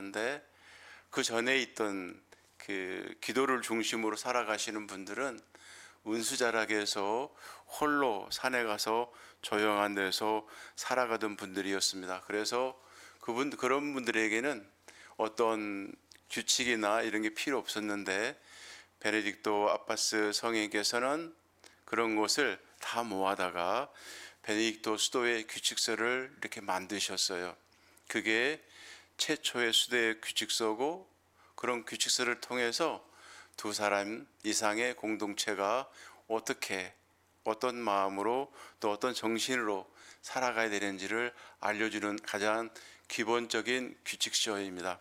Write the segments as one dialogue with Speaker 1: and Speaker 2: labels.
Speaker 1: 살아가는데, 그 전에 있던 그 기도를 중심으로 살아가시는 분들은 은수자락에서 홀로 산에 가서 조용한 데서 살아가던 분들이었습니다. 그래서 그런 분들에게는 어떤 규칙이나 이런 게 필요 없었는데, 베네딕토 아빠스 성인께서는 그런 것을 다 모아다가 베네딕토 수도의 규칙서를 이렇게 만드셨어요. 그게 최초의 수도의 규칙서고, 그런 규칙서를 통해서 두 사람 이상의 공동체가 어떻게, 어떤 마음으로 또 어떤 정신으로 살아가야 되는지를 알려주는 가장 기본적인 규칙서입니다.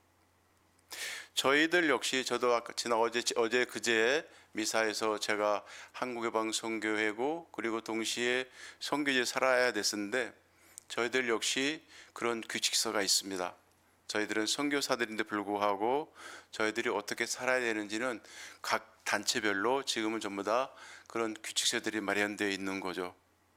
Speaker 1: 저희들 역시, 저도 아까 어제 그제 미사에서 제가 한국의방 선교회고, 그리고 동시에 선교지에 살아야 됐었는데, 저희들 역시 그런 규칙서가 있습니다. 저희들은 선교사들인데 불구하고 저희들이 어떻게 살아야 되는지는 각 단체별로 지금은 전부 다 그런 규칙서들이 마련되어 있는 거죠.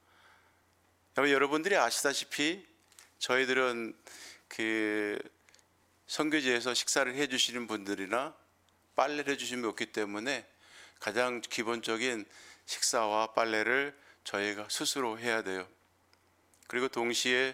Speaker 1: 여러분들이 아시다시피 저희들은 그 선교지에서 식사를 해주시는 분들이나 빨래를 해주시는 분이 없기 때문에 가장 기본적인 식사와 빨래를 저희가 스스로 해야 돼요. 그리고 동시에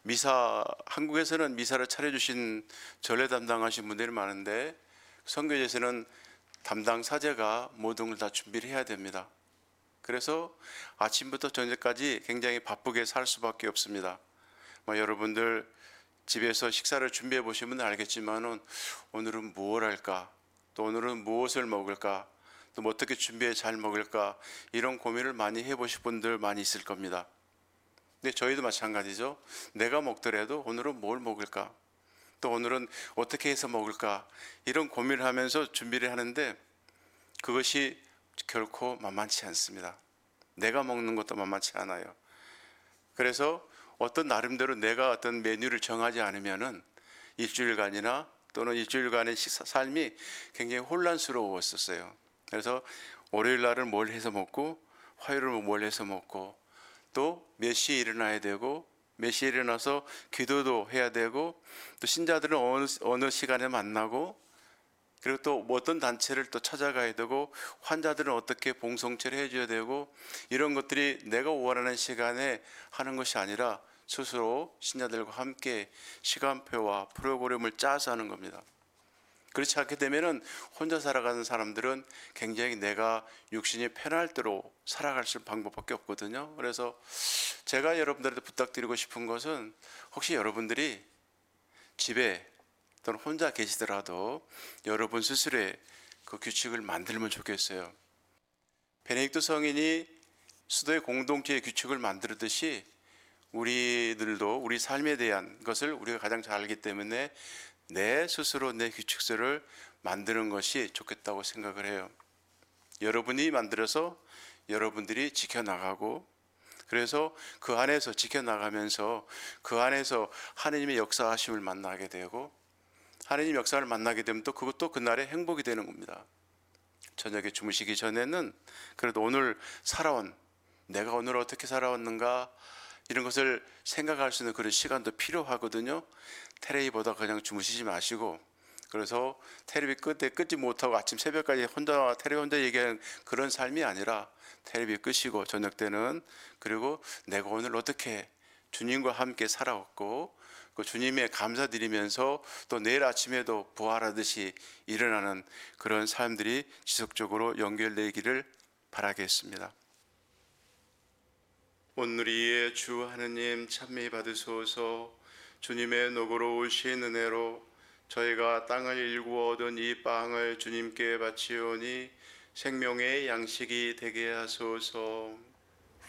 Speaker 1: 한국에서는 미사를 차려주신 전례 담당하신 분들이 많은데, 선교지에서는 담당 사제가 모든 걸 다 준비를 해야 됩니다. 그래서 아침부터 저녁까지 굉장히 바쁘게 살 수밖에 없습니다. 여러분들 집에서 식사를 준비해 보시면 알겠지만은, 오늘은 무엇을 할까, 또 오늘은 무엇을 먹을까, 또 어떻게 준비해 잘 먹을까, 이런 고민을 많이 해보실 분들 많이 있을 겁니다. 근데 저희도 마찬가지죠. 내가 먹더라도 오늘은 뭘 먹을까, 또 오늘은 어떻게 해서 먹을까, 이런 고민을 하면서 준비를 하는데, 그것이 결코 만만치 않습니다. 내가 먹는 것도 만만치 않아요. 그래서 어떤 나름대로 내가 어떤 메뉴를 정하지 않으면은 일주일간이나 또는 일주일간의 삶이 굉장히 혼란스러웠었어요. 그래서 월요일 날은 뭘 해서 먹고, 화요일은 뭘 해서 먹고, 또 몇 시에 일어나야 되고, 몇 시에 일어나서 기도도 해야 되고, 또 신자들은 어느 시간에 만나고, 그리고 또 어떤 단체를 또 찾아가야 되고, 환자들은 어떻게 봉송체를 해줘야 되고, 이런 것들이 내가 원하는 시간에 하는 것이 아니라 스스로 신자들과 함께 시간표와 프로그램을 짜서 하는 겁니다. 그렇지 않게 되면은 혼자 살아가는 사람들은 굉장히 내가 육신이 편할 대로 살아갈 수 있는 방법밖에 없거든요. 그래서 제가 여러분들한테 부탁드리고 싶은 것은, 혹시 여러분들이 집에 또는 혼자 계시더라도 여러분 스스로의 그 규칙을 만들면 좋겠어요. 베네딕토 성인이 수도의 공동체의 규칙을 만들듯이, 우리들도 우리 삶에 대한 것을 우리가 가장 잘 알기 때문에 내 스스로 내 규칙서를 만드는 것이 좋겠다고 생각을 해요. 여러분이 만들어서 여러분들이 지켜나가고, 그래서 그 안에서 지켜나가면서 그 안에서 하느님의 역사하심을 만나게 되고, 하느님 역사를 만나게 되면 또 그것도 그날의 행복이 되는 겁니다. 저녁에 주무시기 전에는 그래도 오늘 내가 오늘 어떻게 살아왔는가, 이런 것을 생각할 수 있는 그런 시간도 필요하거든요. 테레비 보다 그냥 주무시지 마시고, 그래서 테레비 끄지 못하고 아침 새벽까지 테레비 혼자 얘기하는 그런 삶이 아니라, 테레비 끄시고 저녁 때는, 그리고 내가 오늘 어떻게 주님과 함께 살아왔고, 그 주님에 감사드리면서 또 내일 아침에도 부활하듯이 일어나는 그런 삶들이 지속적으로 연결되기를 바라겠습니다. 온누리의 주 하느님 찬미 받으소서. 주님의 노고로우신 은혜로 저희가 땅을 일구어 얻은 이 빵을 주님께 바치오니 생명의 양식이 되게 하소서.